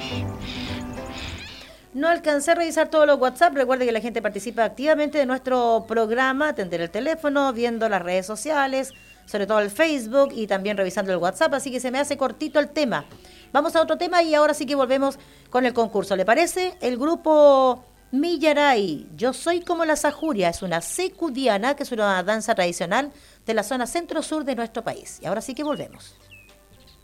No alcancé a revisar todos los WhatsApp. Recuerde que la gente participa activamente de nuestro programa, atender el teléfono, viendo las redes sociales, sobre todo el Facebook y también revisando el WhatsApp, así que se me hace cortito el tema. Vamos a otro tema y ahora sí que volvemos con el concurso. ¿Le parece? El grupo Millaray, Yo soy como la Sajuria, es una secudiana, que es una danza tradicional de la zona centro-sur de nuestro país. Y ahora sí que volvemos.